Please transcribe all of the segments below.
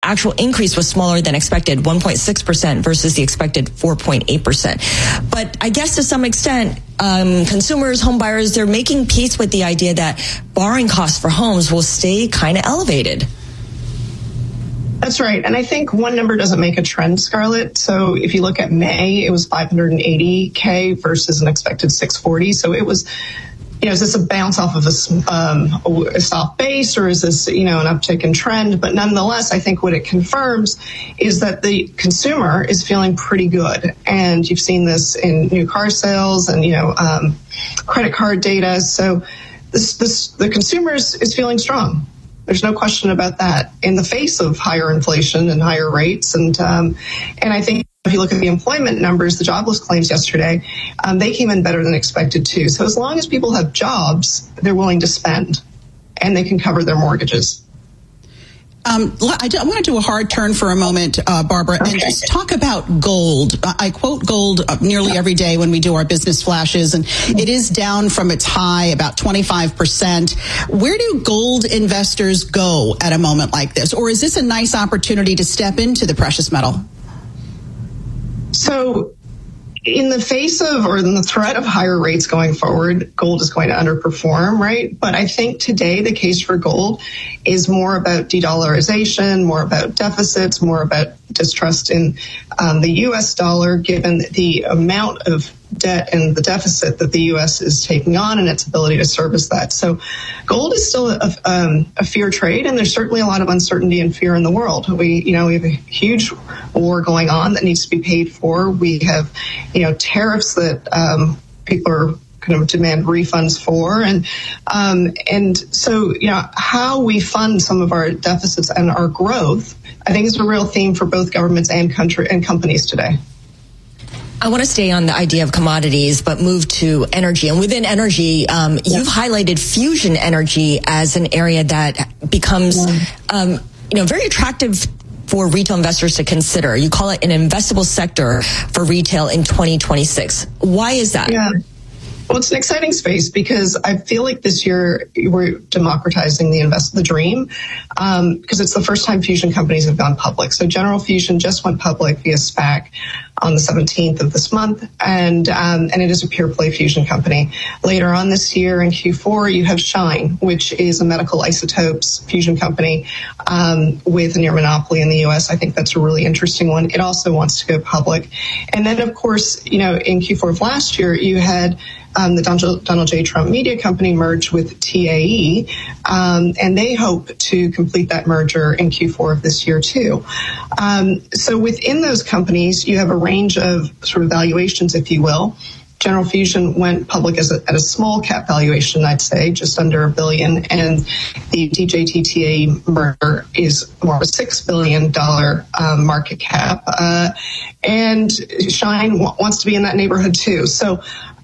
actual increase was smaller than expected, 1.6% versus the expected 4.8%. But I guess to some extent, consumers, home buyers, they're making peace with the idea that borrowing costs for homes will stay kind of elevated. That's right. And I think one number doesn't make a trend, Scarlett. So if you look at May, it was 580K versus an expected 640. So it was, is this a bounce off of a soft base, or is this, an uptick in trend? But nonetheless, I think what it confirms is that the consumer is feeling pretty good. And you've seen this in new car sales and, credit card data. So the consumer is feeling strong. There's no question about that in the face of higher inflation and higher rates. And I think if you look at the employment numbers, the jobless claims yesterday, they came in better than expected too. So as long as people have jobs, they're willing to spend and they can cover their mortgages. I want to do a hard turn for a moment, Barbara, and just talk about gold. I quote gold nearly every day when we do our business flashes, and it is down from its high about 25%. Where do gold investors go at a moment like this? Or is this a nice opportunity to step into the precious metal? So in the face of, or in the threat of higher rates going forward, gold is going to underperform, right? But I think today the case for gold is more about de-dollarization, more about deficits, more about distrust in the U.S. dollar, given the amount of debt and the deficit that the U.S. is taking on and its ability to service that. So gold is still a fear trade, and there's certainly a lot of uncertainty and fear in the world. We have a huge war going on that needs to be paid for. We have, tariffs that people are kind of demand refunds for. And so, how we fund some of our deficits and our growth, I think is a real theme for both governments and companies today. I want to stay on the idea of commodities, but move to energy. And within energy, you've highlighted fusion energy as an area that becomes, very attractive for retail investors to consider. You call it an investable sector for retail in 2026. Why is that? Yeah. Well, it's an exciting space because I feel like this year we're democratizing the dream, because it's the first time fusion companies have gone public. So General Fusion just went public via SPAC on the 17th of this month, and it is a pure play fusion company. Later on this year in Q4, you have Shine, which is a medical isotopes fusion company with a near monopoly in the U.S. I think that's a really interesting one. It also wants to go public. And then, of course, in Q4 of last year, you had the Donald J. Trump Media Company merged with TAE, and they hope to complete that merger in Q4 of this year too. So within those companies, you have a range of sort of valuations, if you will. General Fusion went public at a small cap valuation, I'd say, just under $1 billion, and the DJT-TAE merger is more of a $6 billion market cap, and Shine wants to be in that neighborhood too. So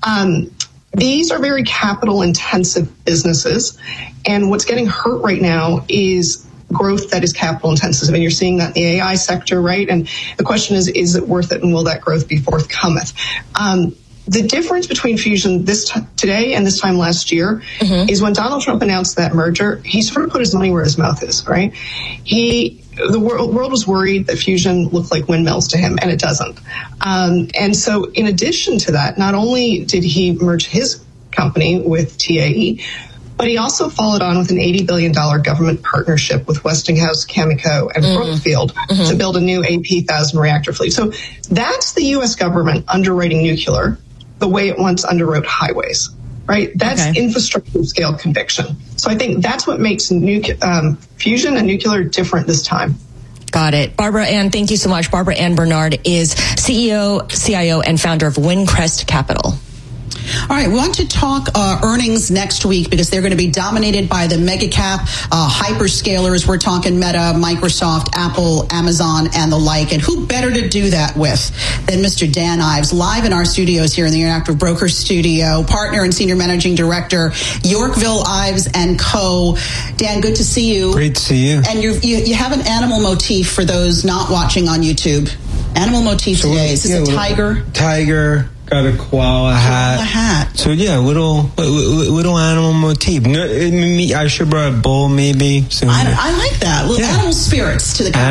these are very capital intensive businesses, and what's getting hurt right now is growth that is capital intensive, and you're seeing that in the AI sector, right? And the question is it worth it, and will that growth be forthcometh? The difference between Fusion today and this time last year is when Donald Trump announced that merger, he sort of put his money where his mouth is, right? The world was worried that Fusion looked like windmills to him, and it doesn't. And so in addition to that, not only did he merge his company with TAE, but he also followed on with an $80 billion government partnership with Westinghouse, Cameco, and Brookfield to build a new AP1000 reactor fleet. So that's the U.S. government underwriting nuclear the way it once underwrote highways, right? That's infrastructure scale conviction. So I think that's what makes fusion and nuclear different this time. Got it. Barbara Ann, thank you so much. Barbara Ann Bernard is CEO, CIO, and founder of Windcrest Capital. All right, we want to talk earnings next week because they're going to be dominated by the mega cap hyperscalers. We're talking Meta, Microsoft, Apple, Amazon, and the like. And who better to do that with than Mr. Dan Ives, live in our studios here in the Interactive Broker Studio, partner and senior managing director, Yorkville Ives & Co. Dan, good to see you. Great to see you. And you have an animal motif for those not watching on YouTube. Animal motif today. Is this a tiger? Tiger. Got a koala hat. So yeah, little animal motif. I should bring a bull maybe soon. I like that. Little animal spirits to the conversation.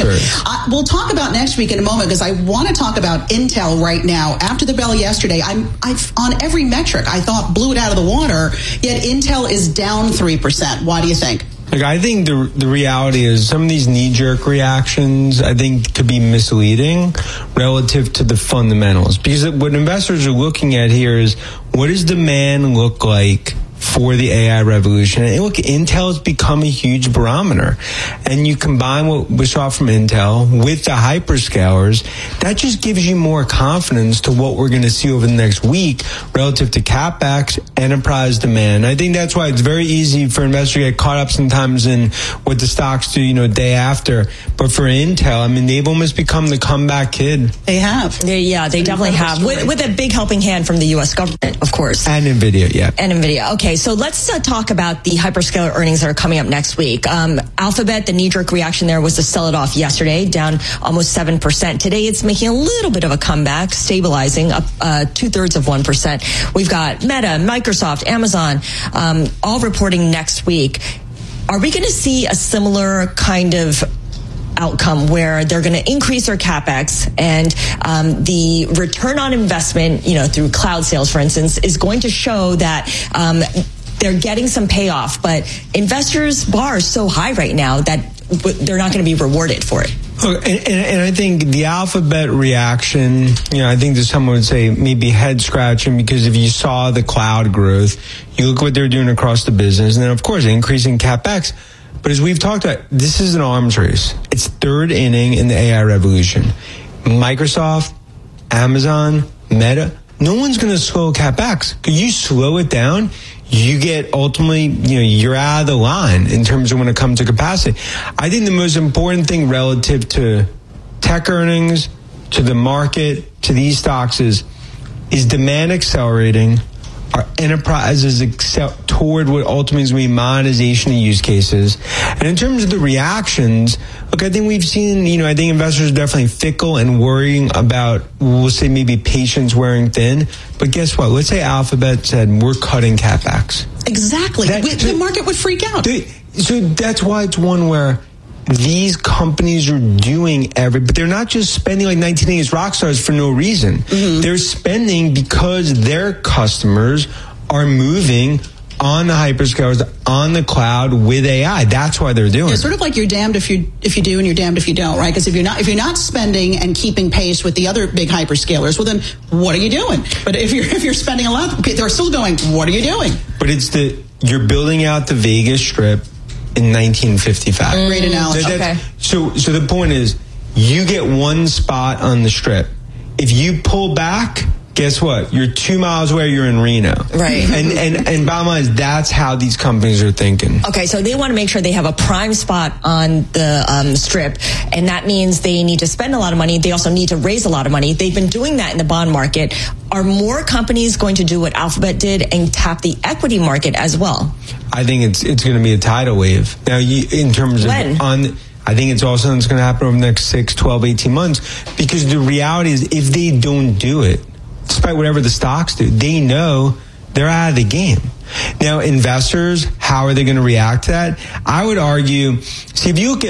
right. We'll talk about next week in a moment because I want to talk about Intel right now. After the bell yesterday, I've on every metric I thought blew it out of the water, yet Intel is down 3%. Why do you think? Like, I think the reality is some of these knee-jerk reactions, I think, could be misleading relative to the fundamentals. Because what investors are looking at here is, what does demand look like for the AI revolution? And look, Intel has become a huge barometer. And you combine what we saw from Intel with the hyperscalers, that just gives you more confidence to what we're going to see over the next week relative to CapEx, enterprise demand. I think that's why it's very easy for investors to get caught up sometimes in what the stocks do, day after. But for Intel, I mean, they've almost become the comeback kid. They have. They definitely have. With a big helping hand from the U.S. government, of course. And NVIDIA, yeah. And NVIDIA. Okay, so let's talk about the hyperscaler earnings that are coming up next week. Alphabet, the knee-jerk reaction there was to sell it off yesterday, down almost 7%. Today, it's making a little bit of a comeback, stabilizing up 0.2%. We've got Meta, Microsoft, Amazon, all reporting next week. Are we going to see a similar kind of outcome where they're going to increase their CapEx and the return on investment, through cloud sales, for instance, is going to show that they're getting some payoff, but investors' bar is so high right now that they're not going to be rewarded for it. And I think the Alphabet reaction, I think that someone would say maybe head scratching, because if you saw the cloud growth, you look what they're doing across the business, and then of course increasing CapEx. But as we've talked about, this is an arms race. It's third inning in the AI revolution. Microsoft, Amazon, Meta, no one's going to slow CapEx. Could you slow it down? You get ultimately, you're out of the line in terms of when it comes to capacity. I think the most important thing relative to tech earnings, to the market, to these stocks is demand accelerating. Our enterprises toward what ultimately is going to be monetization of use cases. And in terms of the reactions, look, I think we've seen, I think investors are definitely fickle and worrying about, we'll say maybe patience wearing thin. But guess what? Let's say Alphabet said, we're cutting CapEx. Exactly. The market would freak out. So that's why it's one where these companies are doing but they're not just spending like 1980s rock stars for no reason. Mm-hmm. They're spending because their customers are moving on the hyperscalers, on the cloud with AI. That's why they're doing it. It's sort of like you're damned if you do and you're damned if you don't, right? Because if you're not spending and keeping pace with the other big hyperscalers, well then what are you doing? But if you're spending a lot, they're still going, what are you doing? But you're building out the Vegas Strip in 1955. Great analogy. So the point is, you get one spot on the Strip. If you pull back, guess what? You're 2 miles away, you're in Reno. Right. And bottom line is, that's how these companies are thinking. Okay, so they want to make sure they have a prime spot on the Strip, and that means they need to spend a lot of money. They also need to raise a lot of money. They've been doing that in the bond market. Are more companies going to do what Alphabet did and tap the equity market as well? I think it's going to be a tidal wave. Now, in terms of I think it's also going to happen over the next 6, 12, 18 months, because the reality is, if they don't do it, despite whatever the stocks do, they know they're out of the game. Now, investors, how are they going to react to that? I would argue, see, if you look at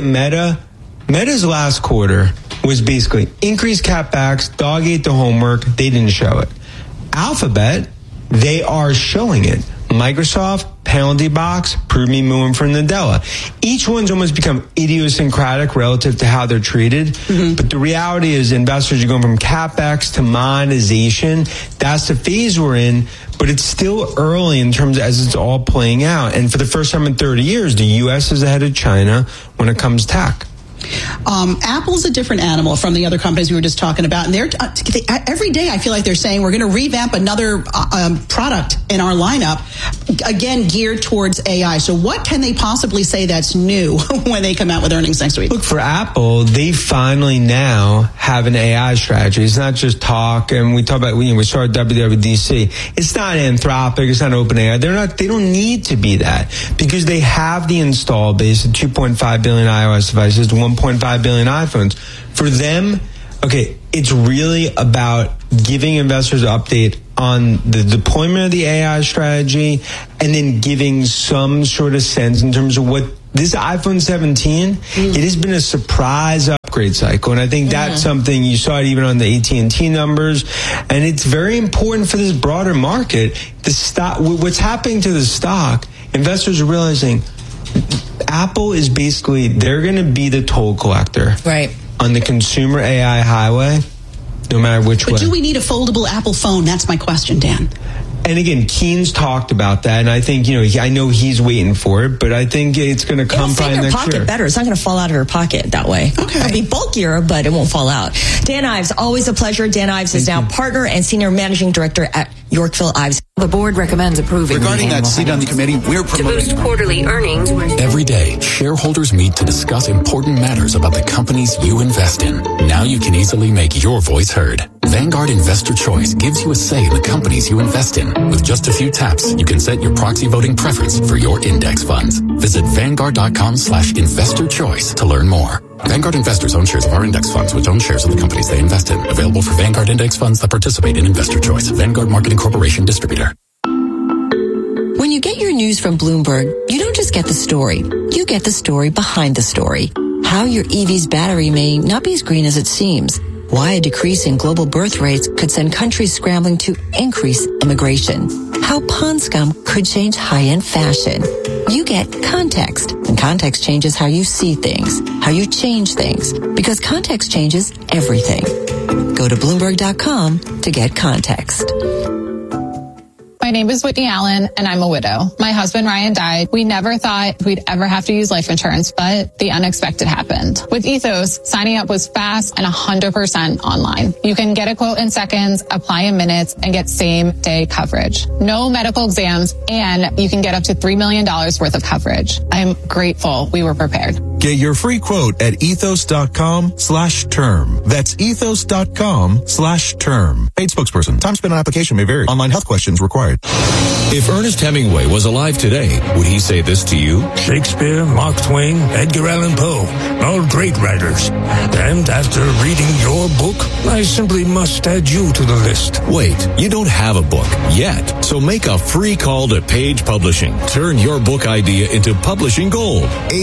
Meta's last quarter was basically increased CapEx, dog ate the homework, they didn't show it. Alphabet, they are showing it. Microsoft, penalty box, prove me moving for Nadella. Each one's almost become idiosyncratic relative to how they're treated. Mm-hmm. But the reality is, investors are going from CapEx to monetization. That's the phase we're in. But it's still early in terms of as it's all playing out. And for the first time in 30 years, the U.S. is ahead of China when it comes to tech. Apple's a different animal from the other companies we were just talking about. And every day I feel like they're saying we're going to revamp another product in our lineup, again, geared towards AI. So what can they possibly say that's new when they come out with earnings next week? Look, for Apple, they finally now have an AI strategy. It's not just talk. And we talk about, we started WWDC. It's not Anthropic. It's not OpenAI. They don't need to be that, because they have the install base of 2.5 billion iOS devices, 1.5 billion iPhones. For them, okay, it's really about giving investors an update on the deployment of the AI strategy, and then giving some sort of sense in terms of what this iPhone 17, it has been a surprise upgrade cycle. And I think that's something you saw it even on the AT&T numbers. And it's very important for this broader market. The stock, what's happening to the stock, investors are realizing Apple is basically, they're going to be the toll collector. Right. On the consumer AI highway, no matter which way. But do we need a foldable Apple phone? That's my question, Dan. And again, Keen's talked about that, and I think, I know he's waiting for it, but I think it's going to come by next year. It'll fit in your pocket better. It's not going to fall out of your pocket that way. Okay. It'll be bulkier, but it won't fall out. Dan Ives, always a pleasure. Dan Ives is now partner and senior managing director at Yorkville Ives. The board recommends approving. Regarding that seat on the committee, we're promoting to boost quarterly earnings. Every day, shareholders meet to discuss important matters about the companies you invest in. Now you can easily make your voice heard. Vanguard Investor Choice gives you a say in the companies you invest in. With just a few taps, you can set your proxy voting preference for your index funds. Visit Vanguard.com/investor choice to learn more. Vanguard investors own shares of our index funds, which own shares of the companies they invest in. Available for Vanguard index funds that participate in Investor Choice. Vanguard Marketing Corporation Distributor. When you get your news from Bloomberg, you don't just get the story. You get the story behind the story. How your EV's battery may not be as green as it seems. Why a decrease in global birth rates could send countries scrambling to increase immigration. How pond scum could change high-end fashion. You get context, and context changes how you see things, how you change things, because context changes everything. Go to Bloomberg.com to get context. My name is Whitney Allen, and I'm a widow. My husband, Ryan, died. We never thought we'd ever have to use life insurance, but the unexpected happened. With Ethos, signing up was fast and 100% online. You can get a quote in seconds, apply in minutes, and get same-day coverage. No medical exams, and you can get up to $3 million worth of coverage. I'm grateful we were prepared. Get your free quote at ethos.com/term. That's ethos.com/term. Paid spokesperson. Time spent on application may vary. Online health questions required. If Ernest Hemingway was alive today, would he say this to you? Shakespeare, Mark Twain, Edgar Allan Poe, all great writers. And after reading your book, I simply must add you to the list. Wait, you don't have a book yet. So make a free call to Page Publishing. Turn your book idea into publishing gold.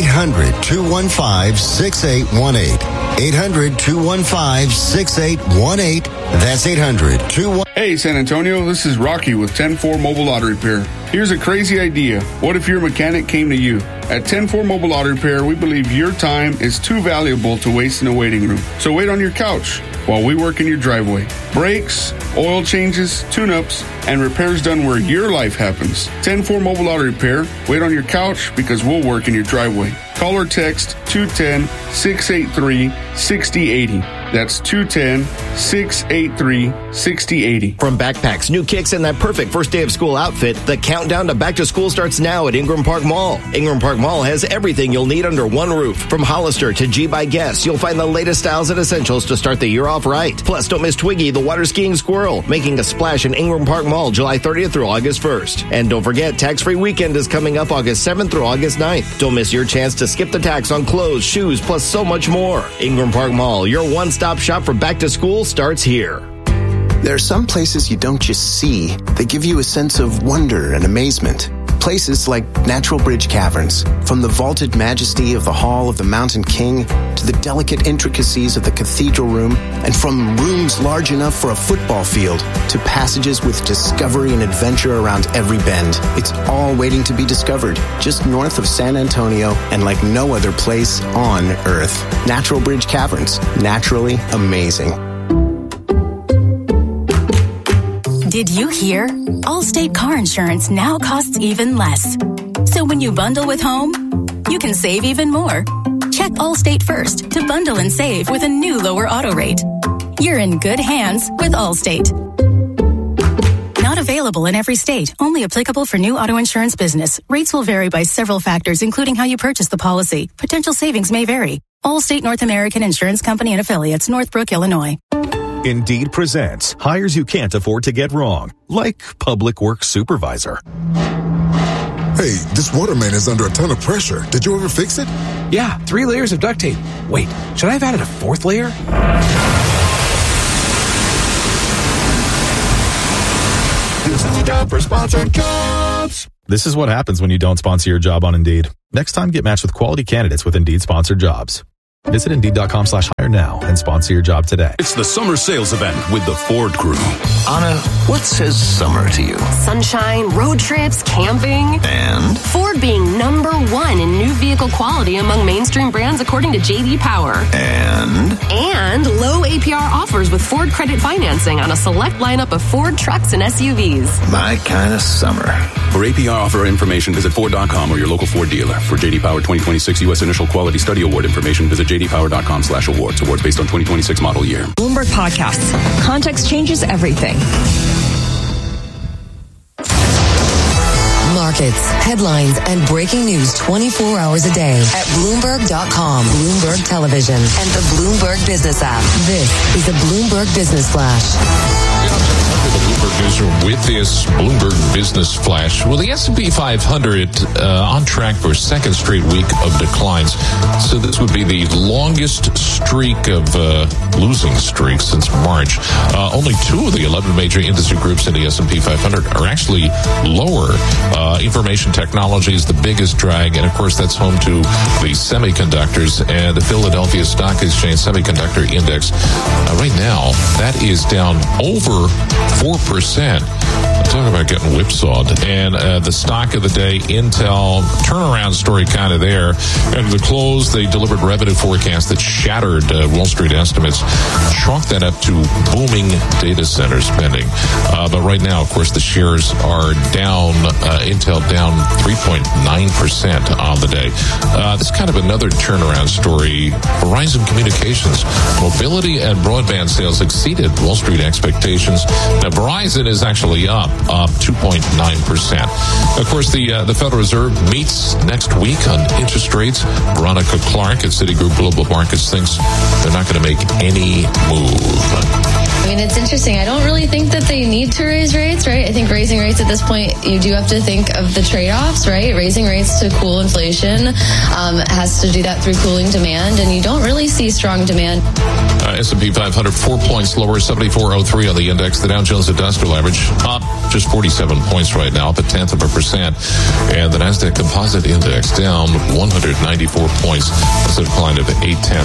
800-215-6818. 800-215-6818. That's 800-215. Hey, San Antonio, this is Rocky with 10-4 Mobile Auto Repair. Here's a crazy idea. What if your mechanic came to you? At 10-4 Mobile Auto Repair, we believe your time is too valuable to waste in a waiting room. So wait on your couch while we work in your driveway. Brakes, oil changes, tune-ups, and repairs done where your life happens. 10-4 Mobile Auto Repair. Wait on your couch because we'll work in your driveway. Call or text 210-683-6080. That's 210-683-6080. From backpacks, new kicks, and that perfect first day of school outfit, the countdown to back to school starts now at Ingram Park Mall. Ingram Park Mall has everything you'll need under one roof. From Hollister to G by Guess, you'll find the latest styles and essentials to start the year off right. Plus, don't miss Twiggy, the water skiing squirrel, making a splash in Ingram Park Mall July 30th through August 1st. And don't forget, tax-free weekend is coming up August 7th through August 9th. Don't miss your chance to skip the tax on clothes, shoes, plus so much more. Ingram Park Mall, your one-stop shop for back to school starts here. There are some places you don't just see. They give you a sense of wonder and amazement. Places like Natural Bridge Caverns. From the vaulted majesty of the Hall of the Mountain King to the delicate intricacies of the cathedral room, and from rooms large enough for a football field to passages with discovery and adventure around every bend. It's all waiting to be discovered just north of San Antonio and like no other place on Earth. Natural Bridge Caverns. Naturally amazing. Did you hear? Allstate car insurance now costs even less. So when you bundle with home, you can save even more. Check Allstate first to bundle and save with a new lower auto rate. You're in good hands with Allstate. Not available in every state. Only applicable for new auto insurance business. Rates will vary by several factors, including how you purchase the policy. Potential savings may vary. Allstate North American Insurance Company and Affiliates, Northbrook, Illinois. Indeed presents hires you can't afford to get wrong, like public works supervisor. Hey, this water main is under a ton of pressure. Did you ever fix it? Yeah, 3 layers of duct tape. Wait, should I have added a 4th layer? This is a job for Sponsored Jobs. This is what happens when you don't sponsor your job on Indeed. Next time, get matched with quality candidates with Indeed sponsored jobs. Visit Indeed.com/hire now and sponsor your job today. It's the summer sales event with the Ford Crew. Anna, what says summer to you? Sunshine, road trips, camping. And? Ford being #1 in new vehicle quality among mainstream brands according to J.D. Power. And low APR offers with Ford credit financing on a select lineup of Ford trucks and SUVs. My kind of summer. For APR offer information, visit Ford.com or your local Ford dealer. For J.D. Power 2026 U.S. Initial Quality Study Award information, visit jdpower.com/awards. Awards based on 2026 model year. Bloomberg Podcasts. Context changes everything. Markets, headlines, and breaking news 24 hours a day at Bloomberg.com, Bloomberg Television, and the Bloomberg Business app. This is the Bloomberg Business Flash. The Bloomberg Newsroom with this Bloomberg Business Flash. Well, the S&P 500 on track for a second straight week of declines. So this would be the longest streak of losing streak since March. Only 2 of the 11 major industry groups in the S&P 500 are actually lower. Information technology is the biggest drag, and of course that's home to the semiconductors and the Philadelphia Stock Exchange Semiconductor Index. Right now, that is down over 4%. Talk about getting whipsawed. And the stock of the day, Intel, turnaround story kind of there. At the close, they delivered revenue forecasts that shattered Wall Street estimates. Chalk that up to booming data center spending. But right now, of course, the shares are down. Intel down 3.9% on the day. This is kind of another turnaround story. Verizon Communications. Mobility and broadband sales exceeded Wall Street expectations. Now, Verizon is actually up 2.9%. Of course, the Federal Reserve meets next week on interest rates. Veronica Clark at Citigroup Global Markets thinks they're not going to make any move. I mean, it's interesting. I don't really think that they need to raise rates, right? I think raising rates at this point, you do have to think of the trade-offs, right? Raising rates to cool inflation has to do that through cooling demand, and you don't really see strong demand. S&P 500, 4 points lower, 74.03 on the index. The Dow Jones Industrial Average up just 47 points right now, up 0.1%. And the NASDAQ Composite Index down 194 points. That's a decline of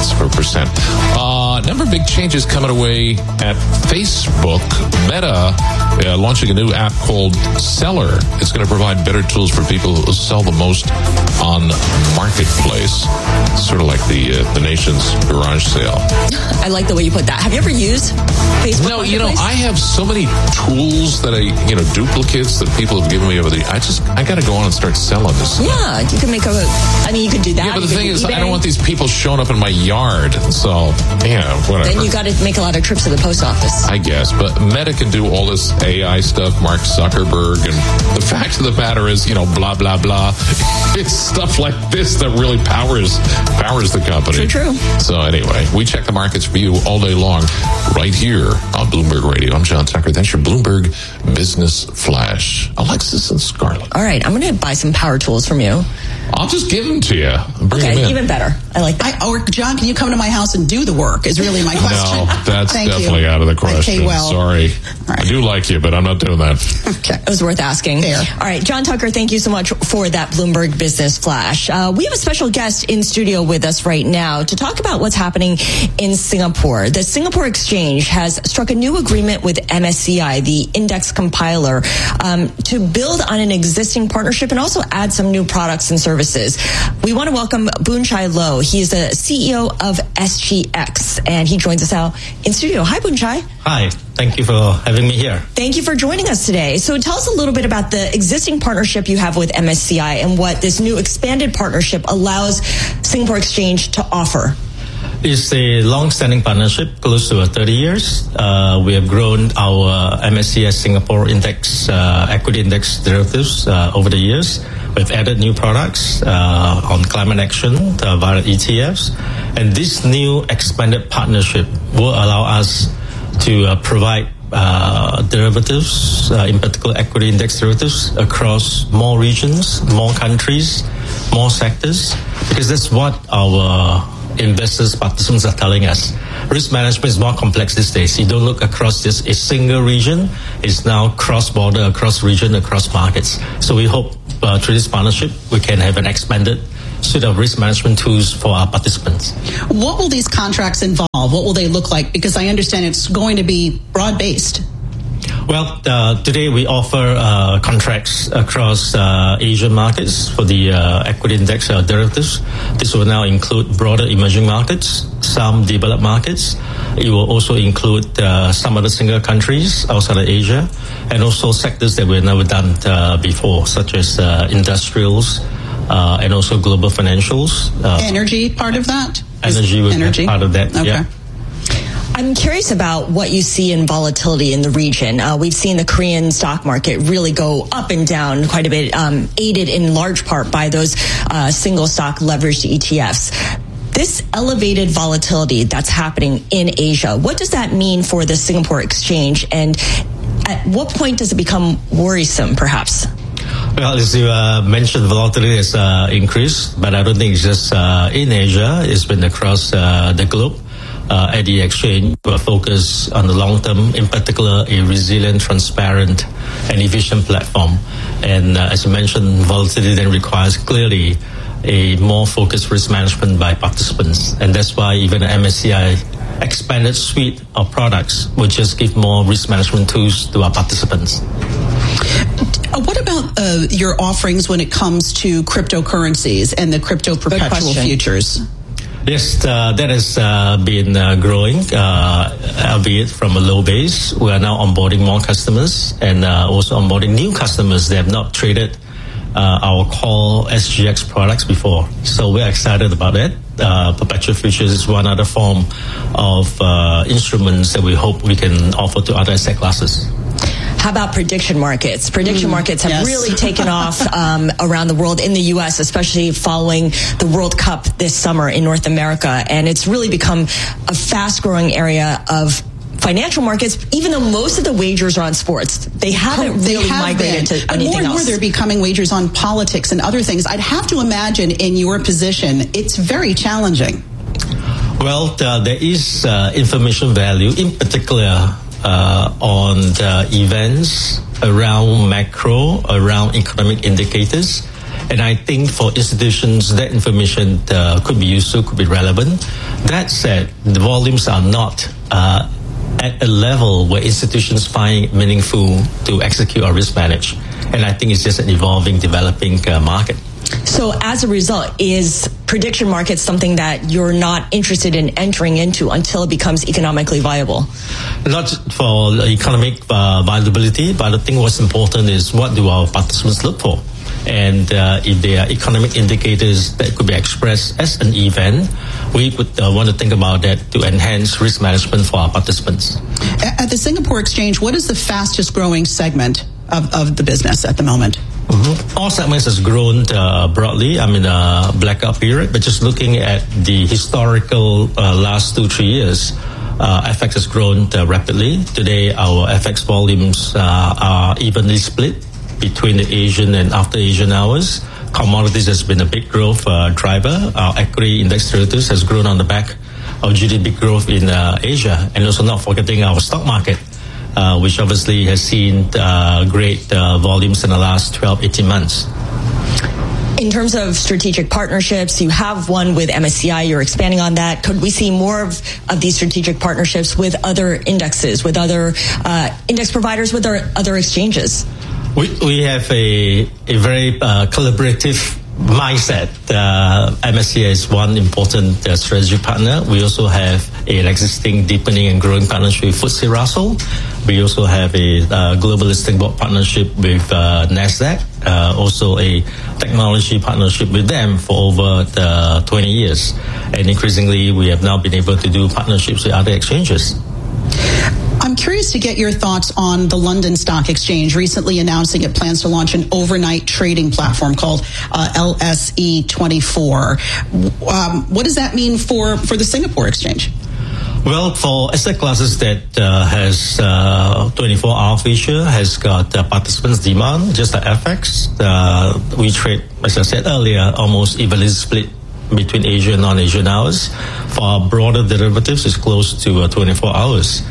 0.8%. Number of big changes coming away at Facebook. Meta launching a new app called Seller. It's going to provide better tools for people who sell the most on Marketplace. Sort of like the nation's garage sale. I like the way you put that. Have you ever used Facebook? No, I have so many tools that duplicates that people have given me over the. I got to go on and start selling this. Yeah, you can make you could do that. Yeah, but the thing is, I don't want these people showing up in my yard. So, whatever. Then you got to make a lot of trips to the post office. I guess, but Meta can do all this AI stuff, Mark Zuckerberg, and the fact of the matter is, blah, blah, blah. It's stuff like this that really powers the company. True. So anyway, we check the markets for you all day long right here on Bloomberg Radio. I'm John Tucker. That's your Bloomberg Business Flash. Alexis and Scarlett. All right, I'm going to buy some power tools from you. I'll just give them to you. Bring them in. Even better. I like that. Or, John, can you come to my house and do the work is really my question. No, that's definitely out of the question. Okay, well. Sorry. Right. I do like you, but I'm not doing that. Okay. It was worth asking. Fair. All right, John Tucker, thank you so much for that Bloomberg Business Flash. We have a special guest in studio with us right now to talk about what's happening in Singapore. The Singapore Exchange has struck a new agreement with MSCI, the index compiler, to build on an existing partnership and also add some new products and services. We want to welcome Boon Chye Loh. He is the CEO of SGX, and he joins us now in studio. Hi, Boon Chye. Hi. Thank you for having me here. Thank you for joining us today. So tell us a little bit about the existing partnership you have with MSCI and what this new expanded partnership allows Singapore Exchange to offer. It's a long-standing partnership, close to 30 years. We have grown our MSCI Singapore Index, equity index derivatives over the years. We've added new products on climate action via ETFs. And this new expanded partnership will allow us to provide derivatives, in particular equity index derivatives, across more regions, more countries, more sectors, because that's what our investors, participants are telling us. Risk management is more complex these days. You don't look across just a single region. It's now cross-border, across region, across markets. So we hope through this partnership, we can have an expanded suite of risk management tools for our participants. What will these contracts involve? What will they look like? Because I understand it's going to be broad-based. Well, today we offer contracts across Asian markets for the equity index derivatives. This will now include broader emerging markets, some developed markets. It will also include some other single countries outside of Asia, and also sectors that we've never done before, such as industrials, and also global financials. Energy part of that? Energy will be part of that, okay. Yeah. I'm curious about what you see in volatility in the region. We've seen the Korean stock market really go up and down quite a bit, aided in large part by those single stock leveraged ETFs. This elevated volatility that's happening in Asia, what does that mean for the Singapore Exchange, and at what point does it become worrisome, perhaps? Well, as you mentioned, volatility has increased, but I don't think it's just in Asia. It's been across the globe. At the exchange, we focus on the long term, in particular, a resilient, transparent, and efficient platform. And as you mentioned, volatility then requires clearly a more focused risk management by participants. And that's why even the MSCI expanded suite of products will just give more risk management tools to our participants. What about your offerings when it comes to cryptocurrencies and the crypto perpetual futures? Yes, that has been growing, albeit from a low base. We are now onboarding more customers and also onboarding new customers that have not traded our core SGX products before. So we're excited about that. Perpetual futures is one other form of instruments that we hope we can offer to other asset classes. How about prediction markets? Prediction markets have really taken off around the world, in the U.S., especially following the World Cup this summer in North America. And it's really become a fast-growing area of financial markets, even though most of the wagers are on sports. They haven't migrated to anything else. More and more they're becoming wagers on politics and other things. I'd have to imagine in your position, it's very challenging. Well, there is information value, in particular, on the events around macro, around economic indicators. And I think for institutions, that information could be useful, could be relevant. That said, the volumes are not at a level where institutions find meaningful to execute or risk manage. And I think it's just an evolving, developing market. So as a result, is prediction markets something that you're not interested in entering into until it becomes economically viable? Not for economic viability, but I think what's important is what do our participants look for? And if there are economic indicators that could be expressed as an event, we would want to think about that to enhance risk management for our participants. At the Singapore Exchange, what is the fastest growing segment of the business at the moment? Mm-hmm. All segments has grown broadly. I'm in a blackout period, but just looking at the historical last 2-3 years, FX has grown rapidly. Today, our FX volumes are evenly split between the Asian and after Asian hours. Commodities has been a big growth driver. Our equity index derivatives has grown on the back of GDP growth in Asia, and also not forgetting our stock market, which obviously has seen great volumes in the last 12-18 months. In terms of strategic partnerships, you have one with MSCI, you're expanding on that. Could we see more of these strategic partnerships with other indexes, with other index providers, with other exchanges? We have a very collaborative mindset. MSCI is one important strategic partner. We also have an existing deepening and growing partnership with FTSE Russell. We also have a global listing board partnership with NASDAQ, also a technology partnership with them for over 20 years. And increasingly, we have now been able to do partnerships with other exchanges. I'm curious to get your thoughts on the London Stock Exchange recently announcing it plans to launch an overnight trading platform called LSE24. What does that mean for the Singapore Exchange? Well, for asset classes that has 24-hour feature, has got participants' demand, just like FX, we trade, as I said earlier, almost evenly split between Asian and non-Asian hours. For our broader derivatives, it's close to 24 hours.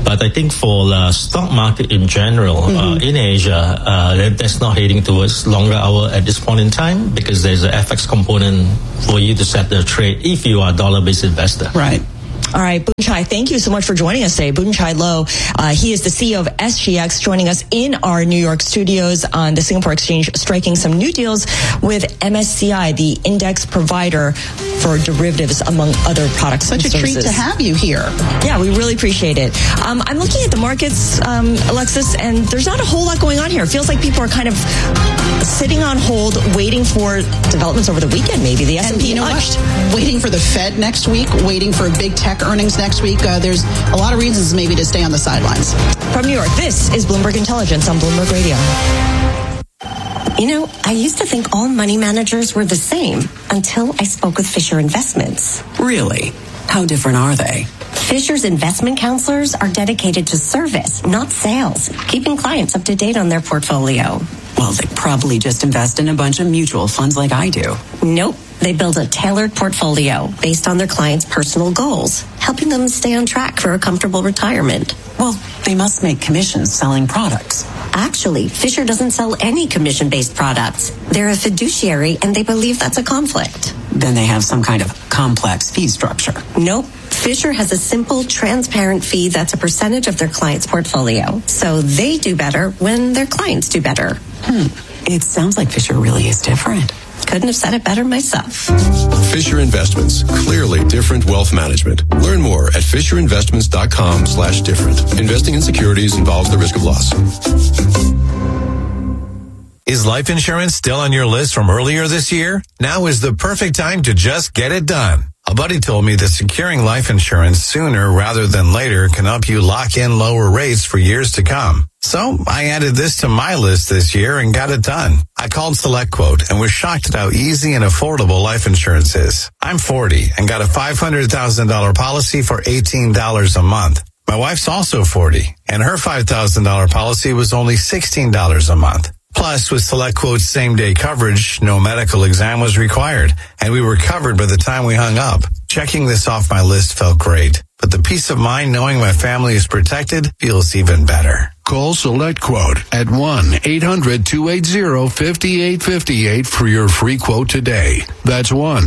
But I think for the stock market in general, in Asia, that's not heading towards longer hour at this point in time because there's an FX component for you to set the trade if you are a dollar-based investor. Right. All right, Boonchai, thank you so much for joining us today. Boonchai Loh, he is the CEO of SGX, joining us in our New York studios on the Singapore Exchange, striking some new deals with MSCI, the index provider for derivatives, among other products and services. Such a treat to have you here. Yeah, we really appreciate it. I'm looking at the markets, Alexis, and there's not a whole lot going on here. It feels like people are kind of sitting on hold, waiting for developments over the weekend, maybe. The S&P you know what? Waiting for the Fed next week, waiting for big tech earnings next week. There's a lot of reasons maybe to stay on the sidelines. From New York, this is Bloomberg Intelligence on Bloomberg Radio. You know, I used to think all money managers were the same until I spoke with Fisher Investments. Really? How different are they? Fisher's investment counselors are dedicated to service, not sales, keeping clients up to date on their portfolio. Well, they probably just invest in a bunch of mutual funds like I do. Nope. They build a tailored portfolio based on their clients' personal goals, helping them stay on track for a comfortable retirement. Well, they must make commissions selling products. Actually, Fisher doesn't sell any commission-based products. They're a fiduciary, and they believe that's a conflict. Then they have some kind of complex fee structure. Nope. Fisher has a simple, transparent fee that's a percentage of their client's portfolio. So they do better when their clients do better. It sounds like Fisher really is different. Couldn't have said it better myself. Fisher Investments. Clearly different wealth management. Learn more at fisherinvestments.com/different. Investing in securities involves the risk of loss. Is life insurance still on your list from earlier this year? Now is the perfect time to just get it done. A buddy told me that securing life insurance sooner rather than later can help you lock in lower rates for years to come. So I added this to my list this year and got it done. I called SelectQuote and was shocked at how easy and affordable life insurance is. I'm 40 and got a $500,000 policy for $18 a month. My wife's also 40 and her $5,000 policy was only $16 a month. Plus, with SelectQuote's same-day coverage, no medical exam was required, and we were covered by the time we hung up. Checking this off my list felt great, but the peace of mind knowing my family is protected feels even better. Call SelectQuote at 1-800-280-5858 for your free quote today. That's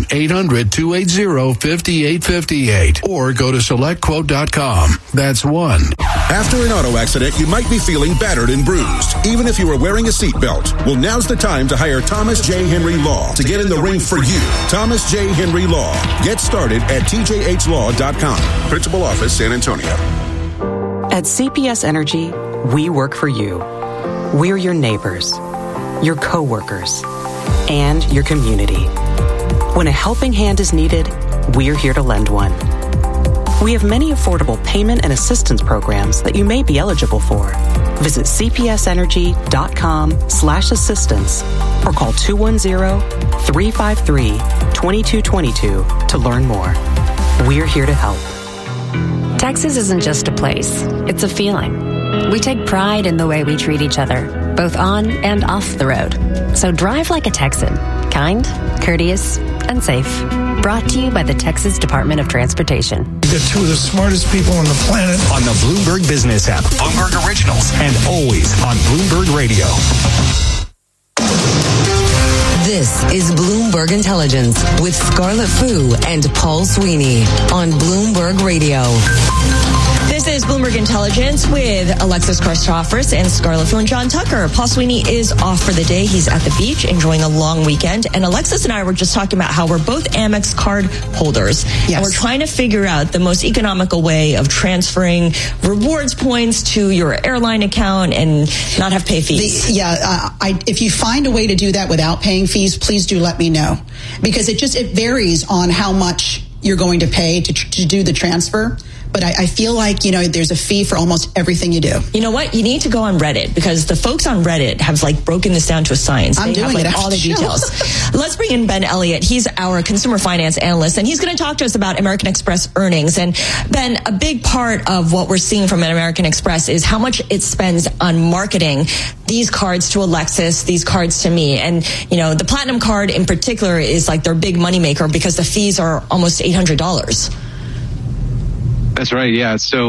1-800-280-5858. Or go to SelectQuote.com. That's 1. After an auto accident, you might be feeling battered and bruised, even if you were wearing a seatbelt. Well, now's the time to hire Thomas J. Henry Law to get in the ring for you. Thomas J. Henry Law. Get started at tjhlaw.com. Principal Office, San Antonio. At CPS Energy, we work for you. We're your neighbors, your coworkers, and your community. When a helping hand is needed, we're here to lend one. We have many affordable payment and assistance programs that you may be eligible for. Visit cpsenergy.com/assistance or call 210-353-2222 to learn more. We're here to help. Texas isn't just a place, it's a feeling. We take pride in the way we treat each other, both on and off the road. So drive like a Texan, kind, courteous, and safe. Brought to you by the Texas Department of Transportation. You've got two of the smartest people on the planet. On the Bloomberg Business app, Bloomberg Originals, and always on Bloomberg Radio. This is Bloomberg Intelligence with Scarlett Fu and Paul Sweeney on Bloomberg Radio. This is Bloomberg Intelligence with Alexis Christophers and Scarlett Fu and John Tucker. Paul Sweeney is off for the day. He's at the beach enjoying a long weekend. And Alexis and I were just talking about how we're both Amex card holders. Yes. And we're trying to figure out the most economical way of transferring rewards points to your airline account and not have pay fees. If you find a way to do that without paying fees, please do let me know. Because it varies on how much you're going to pay to do the transfer. But I feel like, there's a fee for almost everything you do. You know what? You need to go on Reddit because the folks on Reddit have broken this down to a science. I'm doing it all the details. Let's bring in Ben Elliott. He's our consumer finance analyst, and he's going to talk to us about American Express earnings. And Ben, a big part of what we're seeing from American Express is how much it spends on marketing these cards to Alexis, these cards to me. And, the Platinum card in particular is like their big moneymaker because the fees are almost $800. That's right. Yeah. So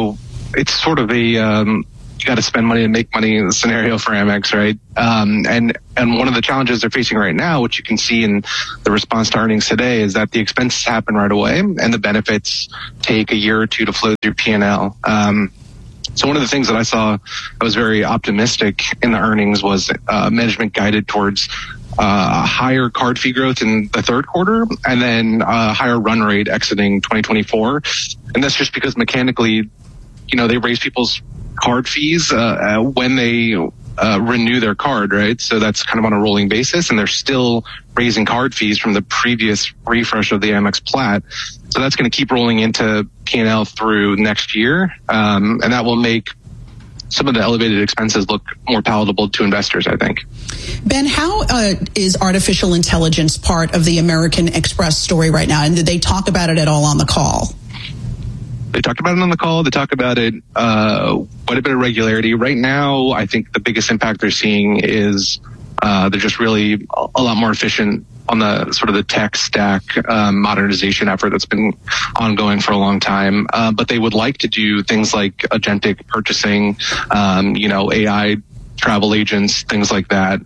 it's sort of a you got to spend money to make money scenario for Amex, right? And one of the challenges they're facing right now, which you can see in the response to earnings today, is that the expenses happen right away and the benefits take a year or two to flow through P&L. So one of the things that I saw I was very optimistic in the earnings was management guided towards higher card fee growth in the third quarter and then higher run rate exiting 2024. And that's just because mechanically, they raise people's card fees when they renew their card, right? So that's kind of on a rolling basis, and they're still raising card fees from the previous refresh of the Amex Plat. So that's going to keep rolling into P&L through next year, and that will make some of the elevated expenses look more palatable to investors, I think. Ben, how is artificial intelligence part of the American Express story right now? And did they talk about it at all on the call? They talked about it on the call. They talk about it quite a bit of regularity. Right now, I think the biggest impact they're seeing is they're just really a lot more efficient on the sort of the tech stack modernization effort that's been ongoing for a long time. But they would like to do things like agentic purchasing, AI travel agents, things like that.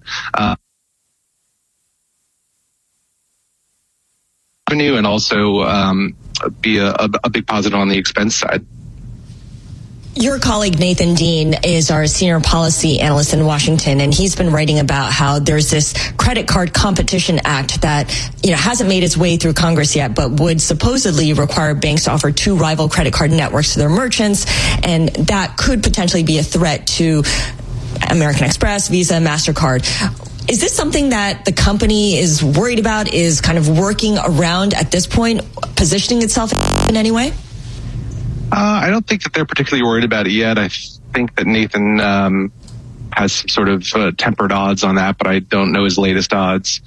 Revenue and also be a big positive on the expense side. Your colleague Nathan Dean is our senior policy analyst in Washington, and he's been writing about how there's this credit card competition act that hasn't made its way through Congress yet, but would supposedly require banks to offer two rival credit card networks to their merchants, and that could potentially be a threat to American Express, Visa, MasterCard. Is this something that the company is worried about, is kind of working around at this point, positioning itself in any way? I don't think that they're particularly worried about it yet. I think that Nathan has some sort of tempered odds on that, but I don't know his latest odds.